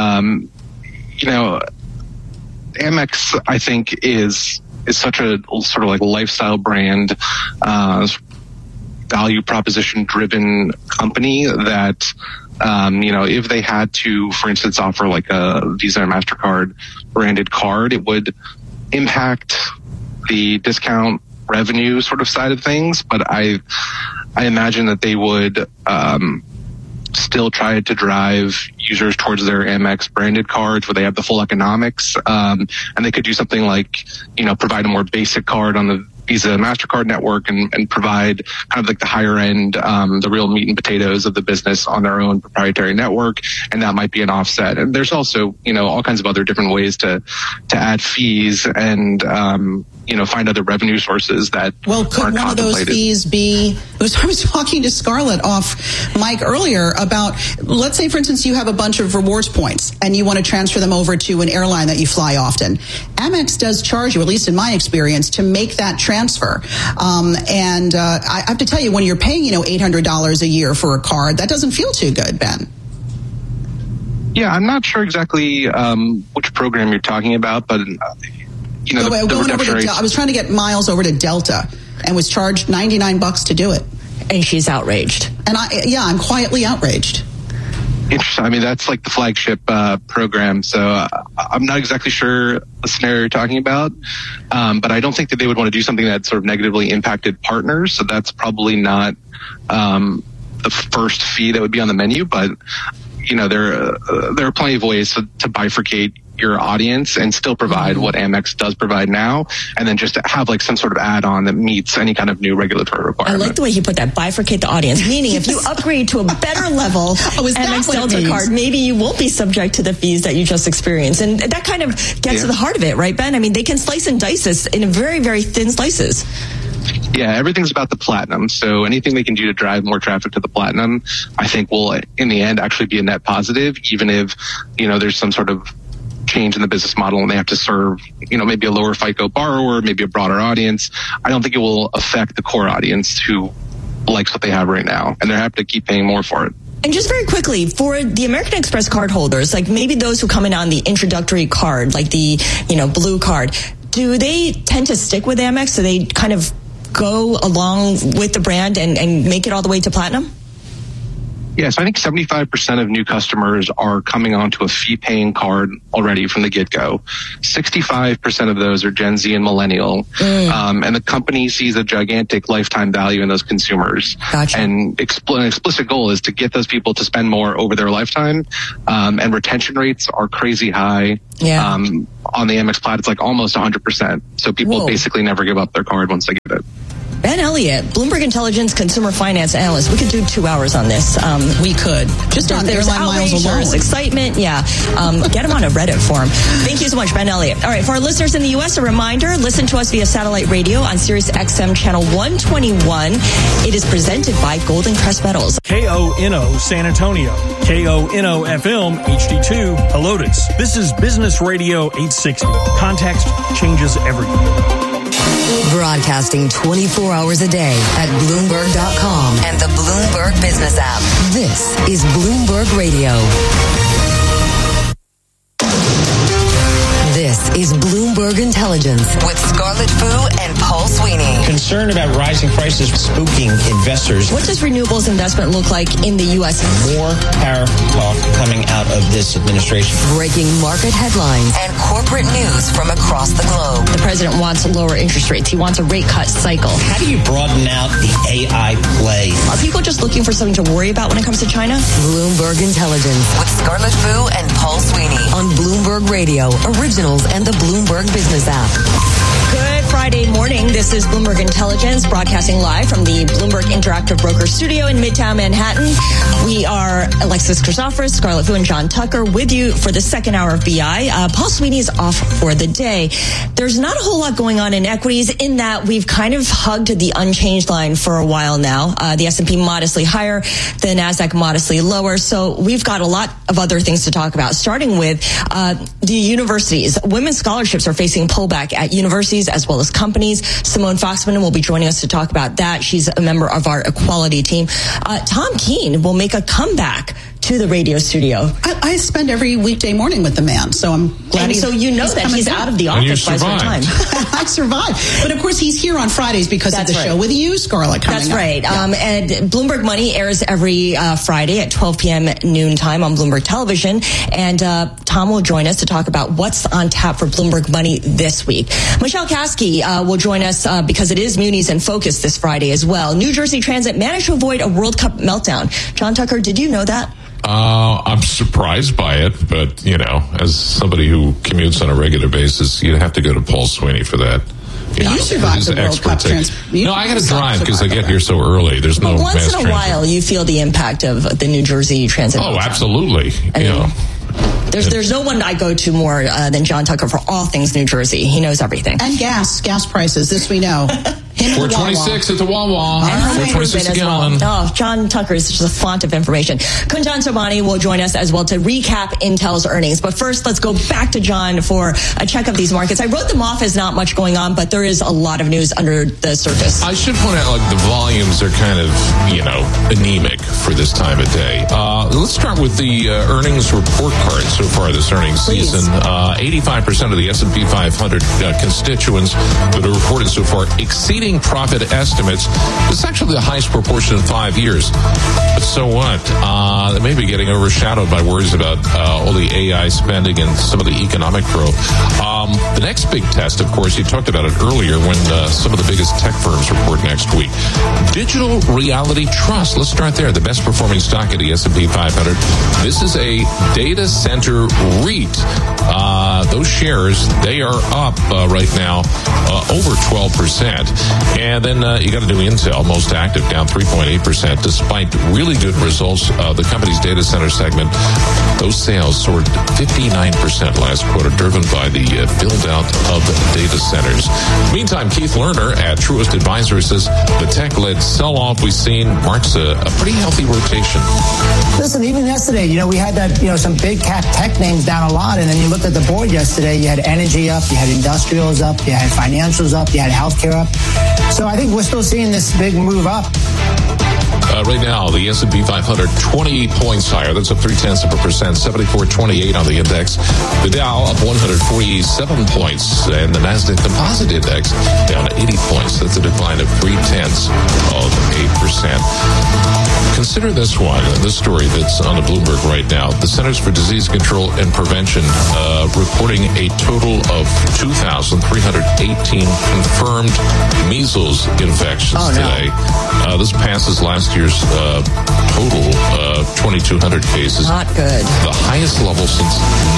Amex, I think, is such a sort of like lifestyle brand, value proposition driven company that if they had to, for instance, offer like a Visa or MasterCard branded card, it would impact the discount revenue sort of side of things. But I imagine that they would still try to drive users towards their Amex branded cards where they have the full economics. And they could do something like, provide a more basic card on the Visa MasterCard network and provide kind of like the higher end, the real meat and potatoes of the business on their own proprietary network. And that might be an offset. And there's also, all kinds of other different ways to add fees and, find other revenue sources that could one of those fees be, I was talking to Scarlett off mic earlier about, let's say, for instance, you have a bunch of rewards points and you want to transfer them over to an airline that you fly often. Amex does charge you, at least in my experience, to make that transfer. I have to tell you, when you're paying, $800 a year for a card, that doesn't feel too good, Ben. Yeah, I'm not sure exactly which program you're talking about, but I was trying to get miles over to Delta and was charged $99 to do it. And she's outraged. And I'm quietly outraged. Interesting. I mean, that's like the flagship program. So I'm not exactly sure the scenario you're talking about. But I don't think that they would want to do something that sort of negatively impacted partners. So that's probably not the first fee that would be on the menu. But, there are plenty of ways to bifurcate your audience and still provide what Amex does provide now, and then just have like some sort of add-on that meets any kind of new regulatory requirement. I like the way he put that, bifurcate the audience, meaning if you upgrade to a better level Amex Delta card, maybe you won't be subject to the fees that you just experienced. And that kind of gets to the heart of it, right, Ben? I mean, they can slice and dice this in very, very thin slices. Yeah, everything's about the Platinum. So anything they can do to drive more traffic to the Platinum, I think will, in the end, actually be a net positive, even if, there's some sort of change in the business model and they have to serve, maybe a lower FICO borrower, maybe a broader audience. I don't think it will affect the core audience who likes what they have right now, and they're happy to keep paying more for it. And just very quickly, for the American Express card holders, like maybe those who come in on the introductory card, like the, blue card, do they tend to stick with Amex? Do they kind of go along with the brand and make it all the way to Platinum? Yes, I think 75% of new customers are coming onto a fee-paying card already from the get-go. 65% of those are Gen Z and millennial. And the company sees a gigantic lifetime value in those consumers. Gotcha. And an explicit goal is to get those people to spend more over their lifetime. And retention rates are crazy high. Yeah. On the Amex Plaid, it's like almost 100%. So people basically never give up their card once they get it. Ben Elliott, Bloomberg Intelligence consumer finance analyst. We could do 2 hours on this. We could. Just on there's airline miles alone. There's excitement. Yeah. Get him on a Reddit forum. Thank you so much, Ben Elliott. All right. For our listeners in the U.S., a reminder, listen to us via satellite radio on Sirius XM channel 121. It is presented by Golden Crest Metals. KONO San Antonio. KONO FM HD2 Helotes. This is Business Radio 860. Context changes everything. Broadcasting 24 hours a day at Bloomberg.com and the Bloomberg Business app. This is Bloomberg Radio. This is Bloomberg Intelligence with Scarlett Fu and Paul Sweeney. Concern about rising prices spooking investors. What does renewables investment look like in the U.S.? More tariff talk coming out of this administration. Breaking market headlines and corporate news from across the globe. The president wants lower interest rates. He wants a rate cut cycle. How do you broaden out the AI play? Are people just looking for something to worry about when it comes to China? Bloomberg Intelligence with Scarlett Fu and Paul Sweeney on Bloomberg Radio, Originals, and the Bloomberg Business app. Good Friday morning. This is Bloomberg Intelligence, broadcasting live from the Bloomberg Interactive Broker Studio in Midtown Manhattan. We are Alexis Christoforous, Scarlett Fu, and John Tucker with you for the second hour of BI. Paul Sweeney is off for the day. There's not a whole lot going on in equities in that we've kind of hugged the unchanged line for a while now. The S&P modestly higher, the NASDAQ modestly lower. So we've got a lot of other things to talk about, starting with the universities. Women's scholarships are facing pullback at universities as well as companies. Simone Foxman will be joining us to talk about that. She's a member of our equality team. Tom Keene will make a comeback to the radio studio. I spend every weekday morning with the man, so I'm glad and so you know that he's out of the office by some time. I survived. But of course, he's here on Fridays because of the show with you, Scarlett, coming That's right. up. And Bloomberg Money airs every Friday at 12 p.m. noon time on Bloomberg Television. And Tom will join us to talk about what's on tap for Bloomberg Money this week. Michelle Kasky will join us because it is Munis in Focus this Friday as well. New Jersey Transit managed to avoid a World Cup meltdown. John Tucker, did you know that? I'm surprised by it, but, you know, as somebody who commutes on a regular basis, you'd have to go to Paul Sweeney for that. You survived the World Cup. No, I got to drive because I get here so early. There's no mass transit. Once in a transit. while, you feel the impact of the New Jersey Transit. Oh, absolutely. There's no one I go to more than John Tucker for all things New Jersey. He knows everything. And gas prices. This we know. $4.26 at the Wawa. $4.26 a gallon. Oh, John Tucker is just a font of information. Kunjan Sobhani will join us as well to recap Intel's earnings. But first, let's go back to John for a check of these markets. I wrote them off as not much going on, but there is a lot of news under the surface. I should point out, the volumes are kind of, anemic for this time of day. Let's start with the earnings report card so far this earnings season. 85% of the S&P 500 constituents that are reported so far exceeding profit estimates. It's actually the highest proportion in 5 years. But so what? They may be getting overshadowed by worries about all the AI spending and some of the economic growth. The next big test, of course, you talked about it earlier when some of the biggest tech firms report next week. Digital Reality Trust. Let's start there. The best performing stock in the S&P 500. This is a data center REIT. Those shares, they are up right now over 12%. And then you got to do Intel, most active, down 3.8%, despite really good results. The company's data center segment, those sales soared 59% last quarter, driven by the build-out of data centers. Meantime, Keith Lerner at Truist Advisors says the tech-led sell-off we've seen marks a pretty healthy rotation. Listen, even yesterday, we had that, some big cap tech names down a lot, and then you looked at the board yesterday, you had energy up, you had industrials up, you had financials up, you had healthcare up. So I think we're still seeing this big move up. Right now, the S&P 500, 28 points higher. That's up 0.3%, 74.28 on the index. The Dow up 147 points, and the Nasdaq Composite Index down 80 points. That's a decline of 0.3%. consider this story that's on the Bloomberg right now. The Centers for Disease Control and Prevention reporting a total of 2,318 confirmed measles infections today. This passes last year's total 2,200 cases. Not good. The highest level since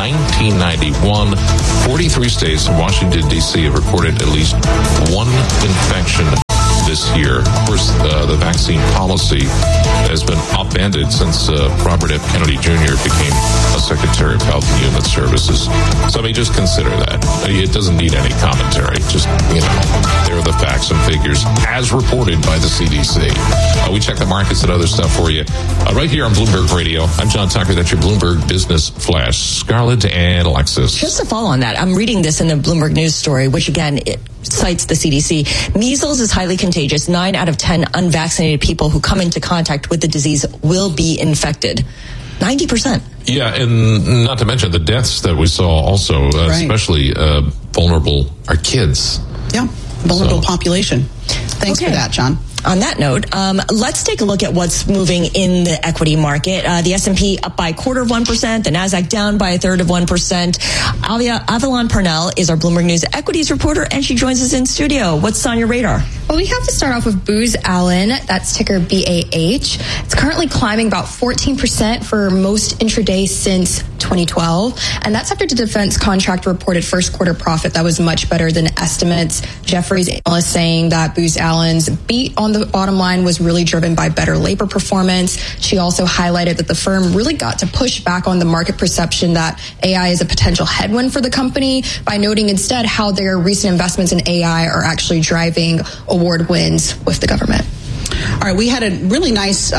1991. 43 states and Washington, D.C. have reported at least one infection this year. Of course, the vaccine policy has been upended since Robert F. Kennedy Jr. became a Secretary of Health and Human Services. So, just consider that. It doesn't need any commentary. Just, there are the facts and figures as reported by the CDC. We check the markets and other stuff for you right here on Bloomberg Radio. I'm John Tucker. That's your Bloomberg Business Flash. Scarlett and Alexis. Just to follow on that, I'm reading this in the Bloomberg News story, which again, it cites the CDC. Measles is highly contagious. 9 out of 10 unvaccinated people who come into contact with the disease will be infected. 90%. Yeah, and not to mention the deaths that we saw also, especially vulnerable, are kids. Yeah, vulnerable population. Thanks for that, John. On that note, let's take a look at what's moving in the equity market. The S&P up by 0.25%, the Nasdaq down by 1/3%. Avalon Purnell is our Bloomberg News equities reporter, and she joins us in studio. What's on your radar? Well, we have to start off with Booz Allen. That's ticker BAH. It's currently climbing about 14% for most intraday since 2012. And that's after the defense contractor reported first quarter profit that was much better than estimates. Jefferies analyst saying that Booz Allen's beat on the bottom line was really driven by better labor performance. She also highlighted that the firm really got to push back on the market perception that AI is a potential headwind for the company by noting instead how their recent investments in AI are actually driving award wins with the government. All right, we had a really nice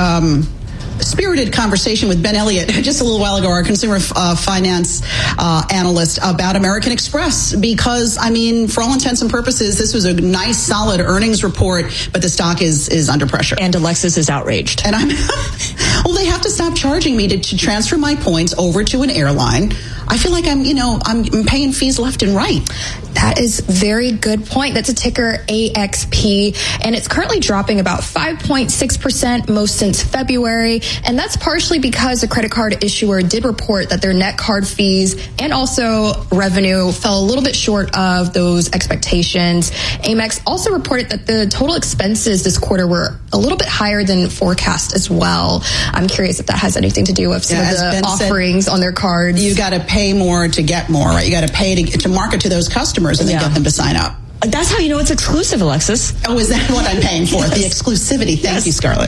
spirited conversation with Ben Elliott just a little while ago, our consumer finance analyst, about American Express, because for all intents and purposes, this was a nice solid earnings report, but the stock is under pressure. And Alexis is outraged. And well, they have to stop charging me to transfer my points over to an airline. I feel like I'm paying fees left and right. That is a very good point. That's a ticker AXP, and it's currently dropping about 5.6% most since February. And that's partially because the credit card issuer did report that their net card fees and also revenue fell a little bit short of those expectations. Amex also reported that the total expenses this quarter were a little bit higher than forecast as well. I'm curious if that has anything to do with some of the offerings on their cards. You got to pay more to get more, right? You got to pay to market to those customers and then get them to sign up. That's how you know it's exclusive, Alexis. Oh, is that what I'm paying for? Yes. The exclusivity. Thank you, Scarlett.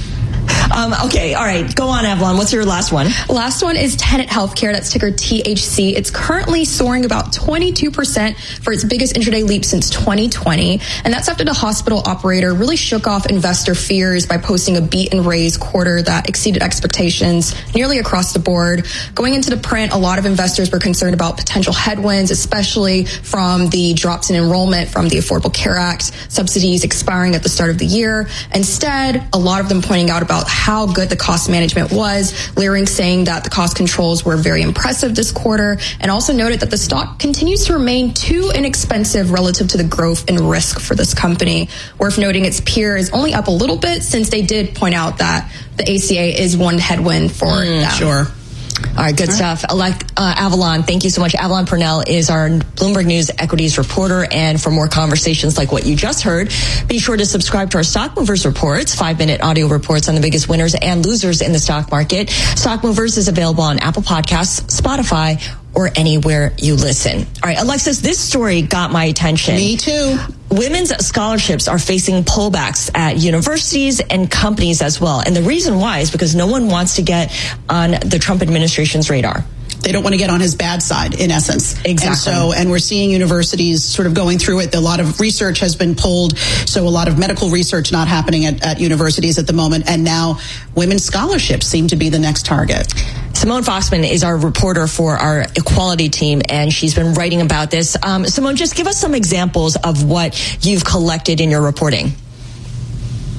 Okay, all right. Go on, Avalon. What's your last one? Last one is Tenet Healthcare. That's ticker THC. It's currently soaring about 22% for its biggest intraday leap since 2020. And that's after the hospital operator really shook off investor fears by posting a beat and raise quarter that exceeded expectations nearly across the board. Going into the print, a lot of investors were concerned about potential headwinds, especially from the drops in enrollment from the Affordable Care Act, subsidies expiring at the start of the year. Instead, a lot of them pointing out about how good the cost management was. Leerink saying that the cost controls were very impressive this quarter, and also noted that the stock continues to remain too inexpensive relative to the growth and risk for this company. Worth noting its peer is only up a little bit, since they did point out that the ACA is one headwind for them. Sure. All right, good stuff. Avalon, thank you so much. Avalon Purnell is our Bloomberg News equities reporter. And for more conversations like what you just heard, be sure to subscribe to our Stock Movers reports, 5-minute audio reports on the biggest winners and losers in the stock market. Stock Movers is available on Apple Podcasts, Spotify, or anywhere you listen. All right, Alexis, this story got my attention. Me too. Women's scholarships are facing pullbacks at universities and companies as well. And the reason why is because no one wants to get on the Trump administration's radar. They don't want to get on his bad side, in essence. Exactly. And we're seeing universities sort of going through it. A lot of research has been pulled, so a lot of medical research not happening at universities at the moment. And now women's scholarships seem to be the next target. Simone Foxman is our reporter for our equality team, and she's been writing about this. Simone, just give us some examples of what you've collected in your reporting.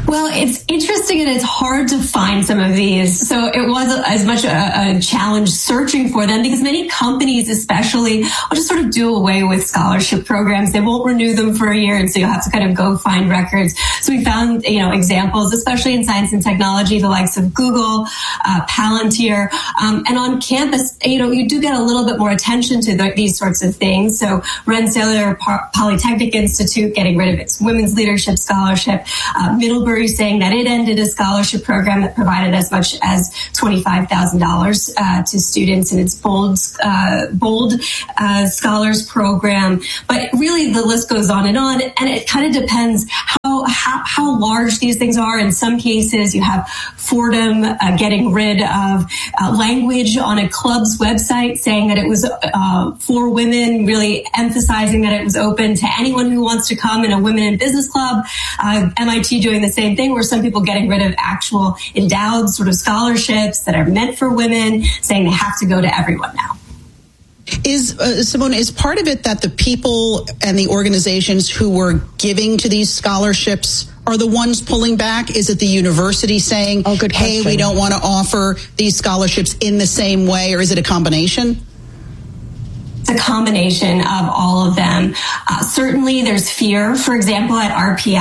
Well, it's interesting and it's hard to find some of these. So it was as much a challenge searching for them because many companies especially will just sort of do away with scholarship programs. They won't renew them for a year, and so you'll have to kind of go find records. So we found, examples, especially in science and technology, the likes of Google, Palantir, and on campus, you do get a little bit more attention to these sorts of things. So Rensselaer Polytechnic Institute getting rid of its Women's Leadership Scholarship, Middlebury saying that it ended a scholarship program that provided as much as $25,000 to students in its Bold Scholars program. But really, the list goes on, and it kind of depends how large these things are. In some cases, you have Fordham getting rid of language on a club's website saying that it was for women, really emphasizing that it was open to anyone who wants to come in a women in business club. MIT doing the same thing, where some people getting rid of actual endowed sort of scholarships that are meant for women, saying they have to go to everyone now. Simone, is part of it that the people and the organizations who were giving to these scholarships are the ones pulling back? Is it the university saying, hey, we don't want to offer these scholarships in the same way, or is it a combination? It's a combination of all of them. Certainly there's fear. For example, at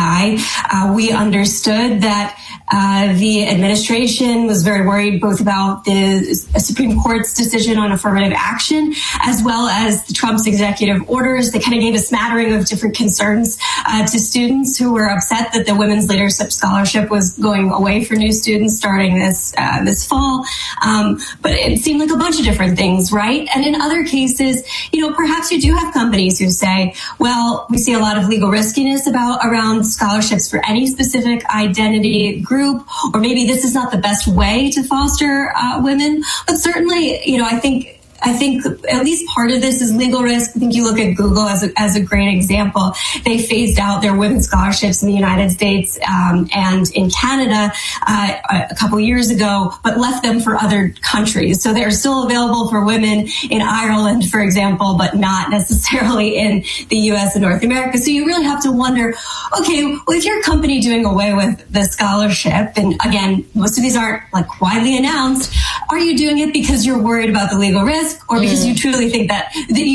RPI, we understood that the administration was very worried both about the Supreme Court's decision on affirmative action, as well as Trump's executive orders. They kind of gave a smattering of different concerns to students who were upset that the Women's Leadership Scholarship was going away for new students starting this fall. But it seemed like a bunch of different things, right? And in other cases, perhaps you do have companies who say, well, we see a lot of legal riskiness around scholarships for any specific identity group, or maybe this is not the best way to foster women. But certainly, I think at least part of this is legal risk. I think you look at Google as a great example. They phased out their women's scholarships in the United States and in Canada a couple years ago, but left them for other countries. So they're still available for women in Ireland, for example, but not necessarily in the U.S. and North America. So you really have to wonder, okay, well, if you're a company doing away with the scholarship, and again, most of these aren't widely announced, are you doing it because you're worried about the legal risk? Or because you truly think that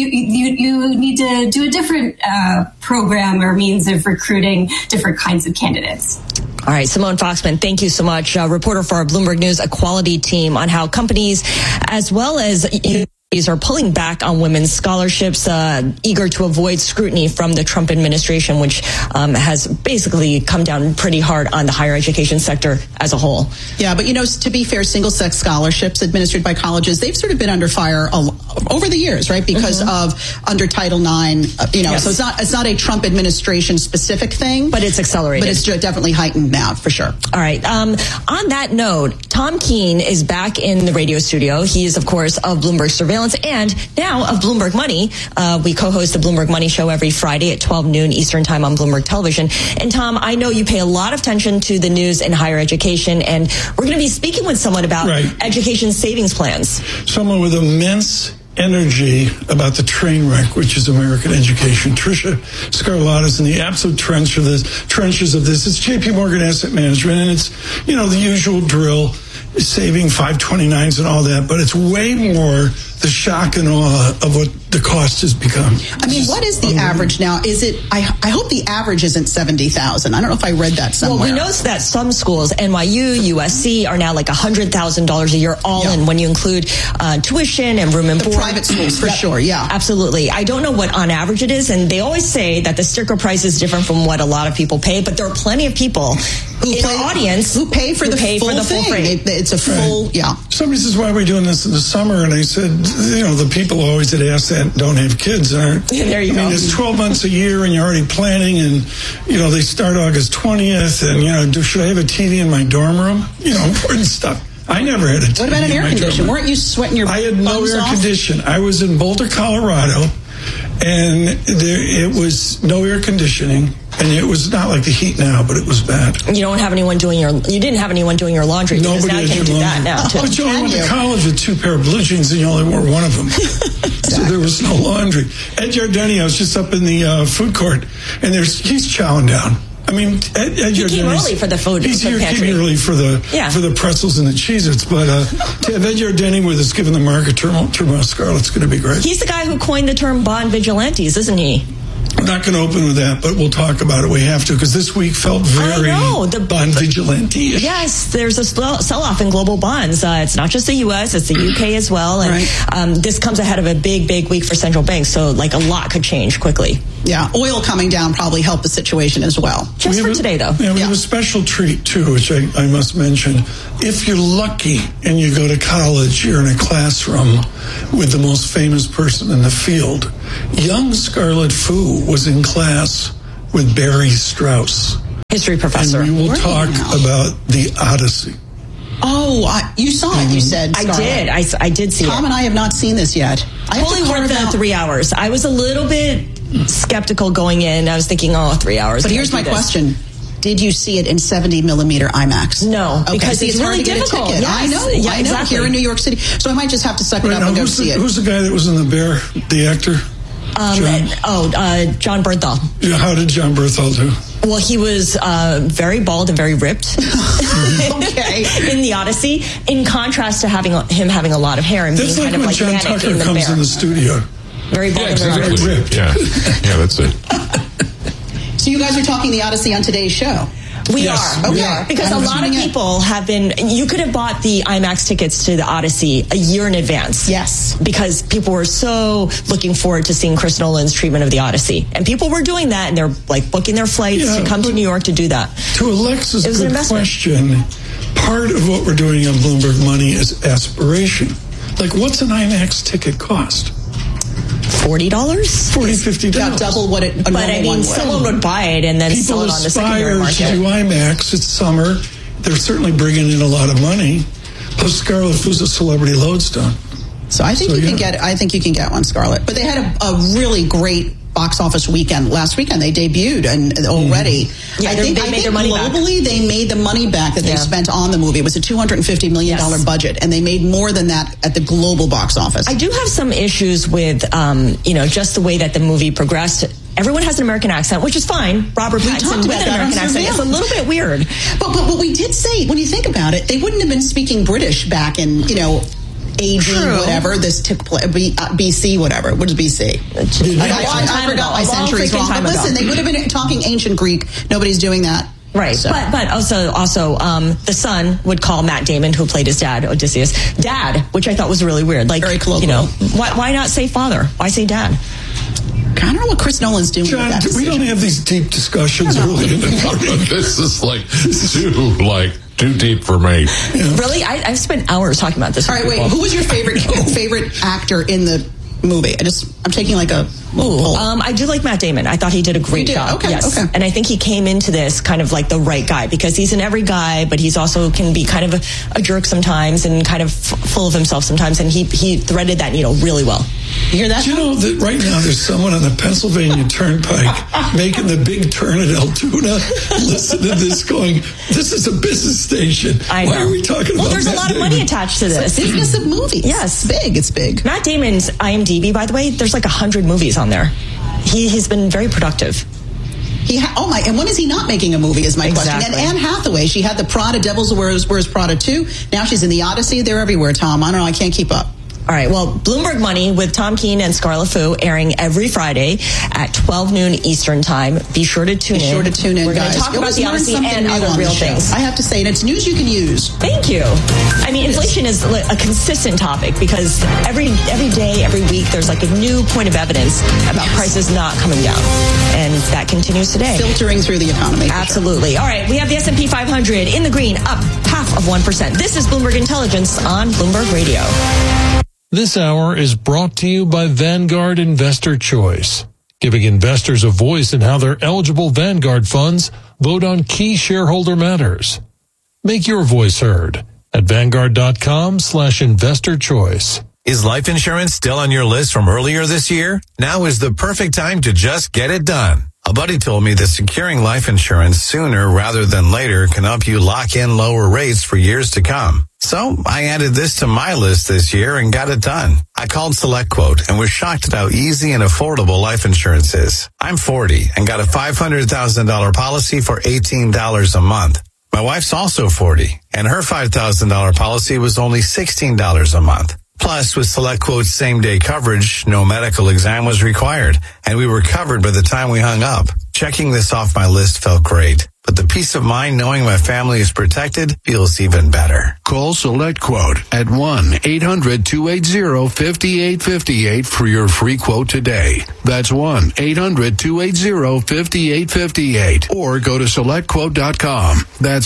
you need to do a different program or means of recruiting different kinds of candidates? All right, Simone Foxman, thank you so much. Reporter for our Bloomberg News Equality team on how companies as well as are pulling back on women's scholarships, eager to avoid scrutiny from the Trump administration, which has basically come down pretty hard on the higher education sector as a whole. Yeah, but to be fair, single-sex scholarships administered by colleges, they've sort of been under fire over the years, right? Because of under Title IX, yes. So it's not a Trump administration specific thing, but it's accelerated. But it's definitely heightened now, for sure. All right. On that note, Tom Keene is back in the radio studio. He is, of course, of Bloomberg Surveillance and now of Bloomberg Money. We co-host the Bloomberg Money Show every Friday at 12 noon Eastern Time on Bloomberg Television. And Tom, I know you pay a lot of attention to the news in higher education, and we're going to be speaking with someone about education savings plans. Someone with immense energy about the train wreck, which is American education. Tricia Scarlatti is in the absolute trenches of this. It's JP Morgan Asset Management, and it's, the usual drill, saving 529s and all that, but it's way more the shock and awe of what the cost has become. I mean, what is the average now? Is it, I hope the average isn't 70,000. I don't know if I read that somewhere. Well, we know that some schools, NYU, USC, are now like $100,000 a year all in when you include tuition and room and board. Private schools, for sure, yeah. Absolutely. I don't know what on average it is, and they always say that the sticker price is different from what a lot of people pay, but there are plenty of people in our audience who pay for the full thing. It's a full, Somebody says, why are we doing this in the summer? And I said, the people always that ask that don't have kids. There you go. I mean, it's 12 months a year and you're already planning, and, they start August 20th, and, should I have a TV in my dorm room? Important stuff. I never had a TV. What about an air condition? Weren't you sweating your buns off? I had no air condition. I was in Boulder, Colorado, and it was no air conditioning. And it was not like the heat now, but it was bad. You didn't have anyone doing your laundry. Nobody now can do that now, too. But you only went to college with 2 pair of blue jeans, and you only wore one of them. So there was no laundry. Ed Yardeni, I was just up in the food court, and he's chowing down. I I mean, he came early for the food. He's here came early for the pretzels and the Cheez-Its, but to have Ed Yardeni with us, given the market turmoil, Scarlett's going to be great. He's the guy who coined the term bond vigilantes, isn't he? I'm not going to open with that, but we'll talk about it. We have to, because this week felt very bond vigilante-ish. Yes, there's a sell-off in global bonds. It's not just the U.S., it's the U.K. as well. And this comes ahead of a big week for central banks, so like a lot could change quickly. Yeah, oil coming down probably helped the situation as well. Just for today, though. Yeah, we have a special treat, too, which I must mention. If you're lucky and you go to college, you're in a classroom with the most famous person in the field. Young Scarlett Fu was in class with Barry Strauss. History professor. And we will talk about the Odyssey. Oh, you saw it, you said, Scarlett. I did see it. Tom and I have not seen this yet. Fully worth the 3 hours. I was a little bit skeptical going in. I was thinking, 3 hours. But here's my question. Did you see it in 70 millimeter IMAX? No, because it's hard really to get difficult. a ticket. Yes. I know. Yeah, exactly. Here in New York City. So I might just have to suck it up and go see it. Who's the guy that was in The Bear, the actor? John Bernthal. Yeah, how did John Bernthal do? Well, he was very bald and very ripped in the Odyssey, in contrast to him having a lot of hair and That's being kind of like John manic Tucker in The comes Bear. in the studio. Very bald and very ripped. Yeah, that's it. So you guys are talking the Odyssey on today's show? We are. Because a lot of people have been, you could have bought the IMAX tickets to the Odyssey a year in advance. Yes. Because people were so looking forward to seeing Chris Nolan's treatment of the Odyssey. And people were doing that, and they're like booking their flights to come to New York to do that. To Alexa's good question, part of what we're doing on Bloomberg Money is aspiration. Like, what's an IMAX ticket cost? $40? $50. About double what it. But I mean, someone would buy it and then sell it on the secondary market. People aspire to do IMAX. It's summer. They're certainly bringing in a lot of money. Plus, Scarlett Fu's a celebrity lodestone. So I think you can get. I think you can get one, Scarlett. But they had a really great box office weekend last weekend. They debuted and already. Yeah, I think their money globally back. They made the money back that they spent on the movie. It was a $250 million budget, and they made more than that at the global box office. I do have some issues with just the way that the movie progressed. Everyone has an American accent, which is fine. Robert Pattinson with an American accent. It's a little bit weird. But we did say, when you think about it, they wouldn't have been speaking British back in, aging, whatever, this took place, BC, whatever. What is BC? I forgot my centuries wrong. But listen, they would have been talking ancient Greek. Nobody's doing that. Right. So. But also, the son would call Matt Damon, who played his dad, Odysseus, Dad, which I thought was really weird. Like, very colloquial. Why not say father? Why say dad? I don't know what Chris Nolan's doing with that we don't have these deep discussions early in the morning. This is too deep for me. Yeah. Really? I've spent hours talking about this. All right, wait. Who was your favorite actor in the movie? I'm taking like a poll. I do like Matt Damon. I thought he did a great job. Okay, yes. okay. And I think he came into this kind of like the right guy, because he's an every guy, but he's also can be kind of a jerk sometimes and kind of full of himself sometimes. And he threaded that needle really well. You hear that? Do you know that right now there's someone on the Pennsylvania Turnpike making the big turn at Altoona? Listen to this going, this is a business station. I know. Why are we talking about there's Matt a lot Damon? of money attached to this. It's a business of movies. Yes. It's big. Matt Damon's IMDb, by the way, there's like 100 movies on there. He's been very productive. And when is he not making a movie is my question. And Anne Hathaway, she had the Prada, Devils Wears Prada 2. Now she's in the Odyssey. They're everywhere, Tom. I don't know. I can't keep up. All right. Well, Bloomberg Money with Tom Keene and Scarlett Fu airing every Friday at 12 noon Eastern Time. Be sure to tune in. We're going to talk about the Odyssey and other real things. I have to say, and it's news you can use. Thank you. I mean, inflation is a consistent topic because every day, every week, there's like a new point of evidence about prices not coming down. And that continues today. Filtering through the economy. Absolutely. All right. We have the S&P 500 in the green, up 0.5%. This is Bloomberg Intelligence on Bloomberg Radio. This hour is brought to you by Vanguard Investor Choice, giving investors a voice in how their eligible Vanguard funds vote on key shareholder matters. Make your voice heard at Vanguard.com/investor choice. Is life insurance still on your list from earlier this year? Now is the perfect time to just get it done. A buddy told me that securing life insurance sooner rather than later can help you lock in lower rates for years to come. So I added this to my list this year and got it done. I called SelectQuote and was shocked at how easy and affordable life insurance is. I'm 40 and got a $500,000 policy for $18 a month. My wife's also 40 and her $5,000 policy was only $16 a month. Plus, with SelectQuote's same-day coverage, no medical exam was required, and we were covered by the time we hung up. Checking this off my list felt great, but the peace of mind knowing my family is protected feels even better. Call SelectQuote at 1-800-280-5858 for your free quote today. That's 1-800-280-5858. Or go to SelectQuote.com. That's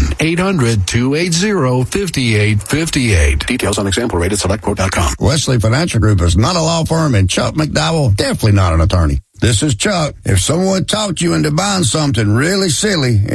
1-800-280-5858. Details on example rate at SelectQuote.com. Wesley Financial Group is not a law firm, and Chuck McDowell definitely not an attorney. This is Chuck. If someone talked you into buying something really silly